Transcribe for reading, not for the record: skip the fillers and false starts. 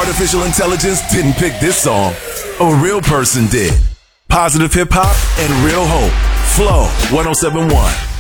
artificial intelligence didn't pick this song. A real person did. Positive hip hop and real hope. Flow 1071.